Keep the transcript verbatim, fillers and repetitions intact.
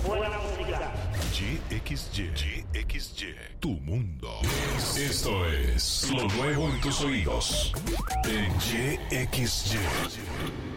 Buena música. Y X Y. Y X Y. Tu mundo. Esto es lo nuevo en tus oídos. En Y X Y.